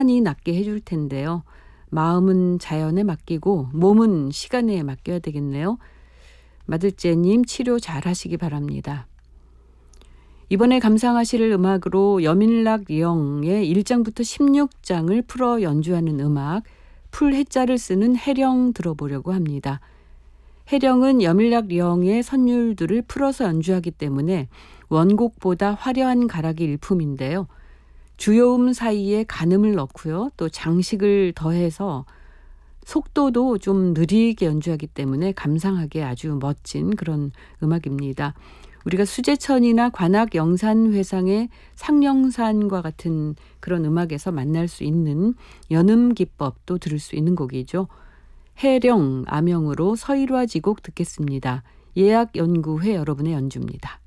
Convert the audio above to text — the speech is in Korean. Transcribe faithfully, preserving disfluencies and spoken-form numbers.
이 낫게 해줄 텐데요. 마음은 자연에 맡기고 몸은 시간에 맡겨야 되겠네요. 마들째님 치료 잘 하시기 바랍니다. 이번에 감상하실 음악으로 여민락 영의 일 장부터 십육 장을 풀어 연주하는 음악 풀 해자를 쓰는 해령 들어보려고 합니다. 해령은 여민락 영의 선율들을 풀어서 연주하기 때문에 원곡보다 화려한 가락이 일품인데요. 주요음 사이에 간음을 넣고요. 또 장식을 더해서 속도도 좀 느리게 연주하기 때문에 감상하기에 아주 멋진 그런 음악입니다. 우리가 수제천이나 관악 영산회상의 상령산과 같은 그런 음악에서 만날 수 있는 연음 기법도 들을 수 있는 곡이죠. 해령, 암영으로 서일화 지곡 듣겠습니다. 예약연구회 여러분의 연주입니다.